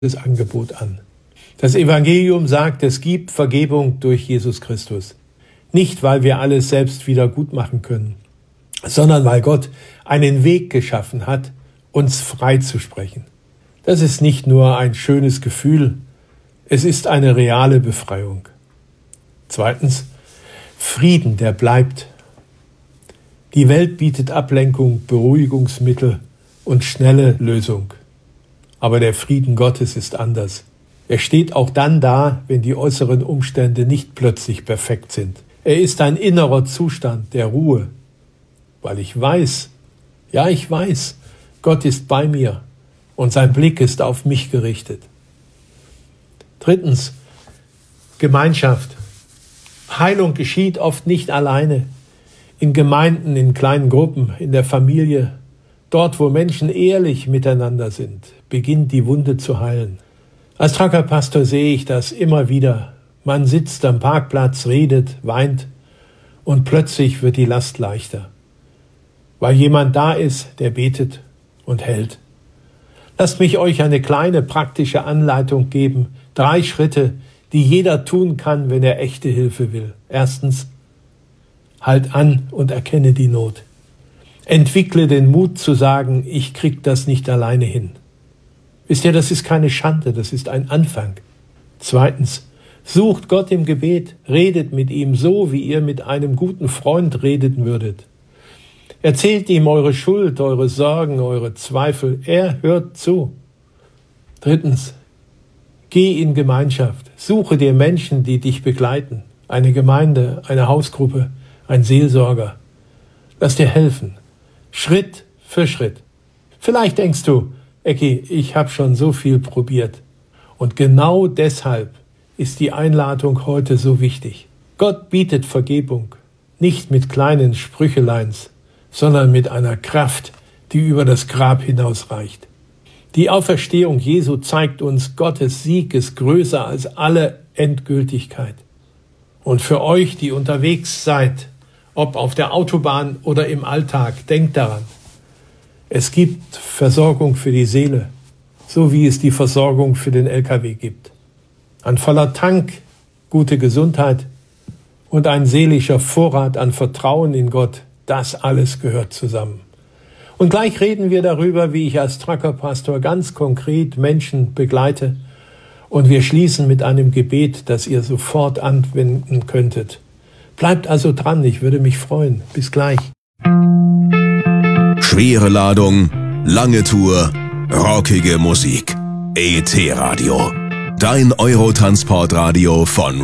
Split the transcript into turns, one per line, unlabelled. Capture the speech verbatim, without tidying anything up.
das Angebot an. Das Evangelium sagt, es gibt Vergebung durch Jesus Christus. Nicht, weil wir alles selbst wieder gut machen können, sondern weil Gott einen Weg geschaffen hat, uns frei zu sprechen. Das ist nicht nur ein schönes Gefühl, es ist eine reale Befreiung. Zweitens, Frieden, der bleibt. Die Welt bietet Ablenkung, Beruhigungsmittel und schnelle Lösung. Aber der Frieden Gottes ist anders. Er steht auch dann da, wenn die äußeren Umstände nicht plötzlich perfekt sind. Er ist ein innerer Zustand der Ruhe, weil ich weiß, ja ich weiß, Gott ist bei mir und sein Blick ist auf mich gerichtet. Drittens, Gemeinschaft. Heilung geschieht oft nicht alleine. In Gemeinden, in kleinen Gruppen, in der Familie, dort wo Menschen ehrlich miteinander sind, beginnt die Wunde zu heilen. Als Truckerpastor sehe ich das immer wieder. Man sitzt am Parkplatz, redet, weint und plötzlich wird die Last leichter, weil jemand da ist, der betet und hält. Lasst mich euch eine kleine praktische Anleitung geben, drei Schritte, die jeder tun kann, wenn er echte Hilfe will. Erstens, halt an und erkenne die Not. Entwickle den Mut zu sagen, ich krieg das nicht alleine hin. Wisst ihr, das ist keine Schande, das ist ein Anfang. Zweitens, sucht Gott im Gebet, redet mit ihm so, wie ihr mit einem guten Freund reden würdet. Erzählt ihm eure Schuld, eure Sorgen, eure Zweifel. Er hört zu. Drittens, geh in Gemeinschaft. Suche dir Menschen, die dich begleiten. Eine Gemeinde, eine Hausgruppe, ein Seelsorger. Lass dir helfen. Schritt für Schritt. Vielleicht denkst du, Ecki, ich habe schon so viel probiert. Und genau deshalb ist die Einladung heute so wichtig. Gott bietet Vergebung, nicht mit kleinen Sprücheleins, sondern mit einer Kraft, die über das Grab hinausreicht. Die Auferstehung Jesu zeigt uns, Gottes Sieg ist größer als alle Endgültigkeit. Und für euch, die unterwegs seid, ob auf der Autobahn oder im Alltag, denkt daran, es gibt Versorgung für die Seele, so wie es die Versorgung für den L K W gibt. Ein voller Tank, gute Gesundheit und ein seelischer Vorrat an Vertrauen in Gott, das alles gehört zusammen. Und gleich reden wir darüber, wie ich als Truckerpastor ganz konkret Menschen begleite. Und wir schließen mit einem Gebet, das ihr sofort anwenden könntet. Bleibt also dran, ich würde mich freuen. Bis gleich.
Schwere Ladung, lange Tour, rockige Musik. E T Radio. Dein Eurotransportradio von